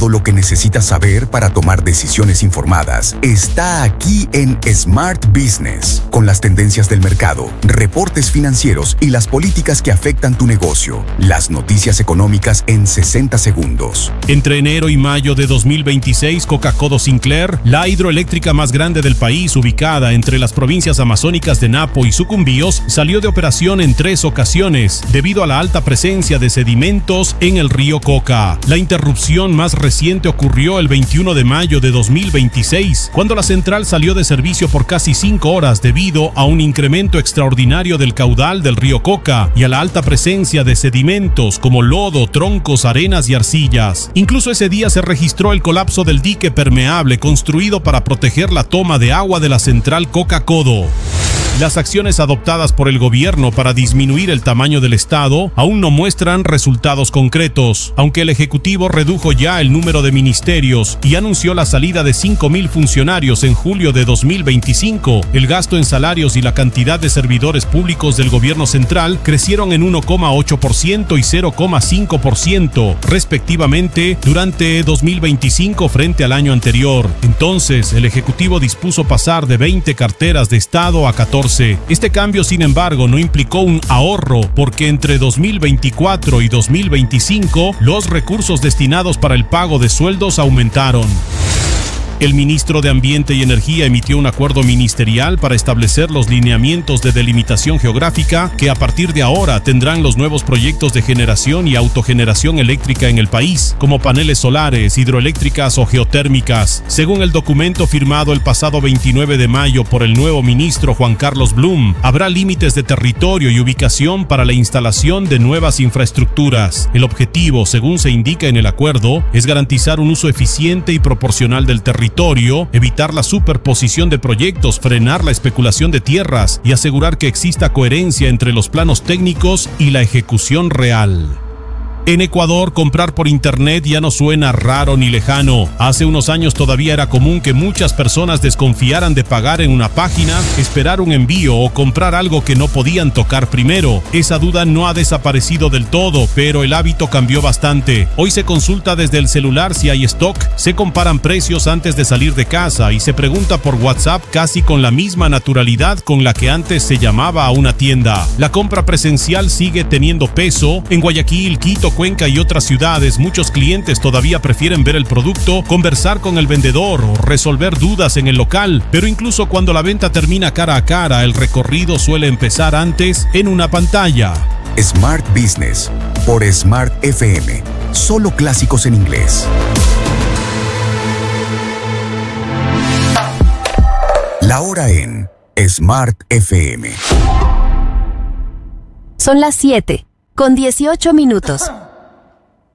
Todo lo que necesitas saber para tomar decisiones informadas está aquí en Smart Business, con las tendencias del mercado, reportes financieros y las políticas que afectan tu negocio. Las noticias económicas en 60 segundos. Entre enero y mayo de 2026, Coca-Cola Sinclair, la hidroeléctrica más grande del país, ubicada entre las provincias amazónicas de Napo y Sucumbíos, salió de operación en 3 ocasiones debido a la alta presencia de sedimentos en el río Coca. La interrupción más reciente ocurrió el 21 de mayo de 2026, cuando la central salió de servicio por casi 5 horas debido a un incremento extraordinario del caudal del río Coca y a la alta presencia de sedimentos como lodo, troncos, arenas y arcillas. Incluso ese día se registró el colapso del dique permeable construido para proteger la toma de agua de la central Coca-Codo. Las acciones adoptadas por el gobierno para disminuir el tamaño del Estado aún no muestran resultados concretos, aunque el Ejecutivo redujo ya el número de ministerios y anunció la salida de 5,000 funcionarios en julio de 2025. El gasto en salarios y la cantidad de servidores públicos del gobierno central crecieron en 1,8% y 0,5%, respectivamente, durante 2025 frente al año anterior. Entonces, el Ejecutivo dispuso pasar de 20 carteras de Estado a 14. Este cambio, sin embargo, no implicó un ahorro, porque entre 2024 y 2025 los recursos destinados para el pago de sueldos aumentaron. El ministro de Ambiente y Energía emitió un acuerdo ministerial para establecer los lineamientos de delimitación geográfica que a partir de ahora tendrán los nuevos proyectos de generación y autogeneración eléctrica en el país, como paneles solares, hidroeléctricas o geotérmicas. Según el documento firmado el pasado 29 de mayo por el nuevo ministro Juan Carlos Blum, habrá límites de territorio y ubicación para la instalación de nuevas infraestructuras. El objetivo, según se indica en el acuerdo, es garantizar un uso eficiente y proporcional del territorio, evitar la superposición de proyectos, frenar la especulación de tierras y asegurar que exista coherencia entre los planos técnicos y la ejecución real. En Ecuador, comprar por internet ya no suena raro ni lejano. Hace unos años todavía era común que muchas personas desconfiaran de pagar en una página, esperar un envío o comprar algo que no podían tocar primero. Esa duda no ha desaparecido del todo, pero el hábito cambió bastante. Hoy se consulta desde el celular si hay stock, se comparan precios antes de salir de casa y se pregunta por WhatsApp casi con la misma naturalidad con la que antes se llamaba a una tienda. La compra presencial sigue teniendo peso. En Guayaquil, Quito, Cuenca y otras ciudades, muchos clientes todavía prefieren ver el producto, conversar con el vendedor o resolver dudas en el local, pero incluso cuando la venta termina cara a cara, el recorrido suele empezar antes en una pantalla. Smart Business por Smart FM. Solo clásicos en inglés. La hora en Smart FM. Son las 7:18 minutos.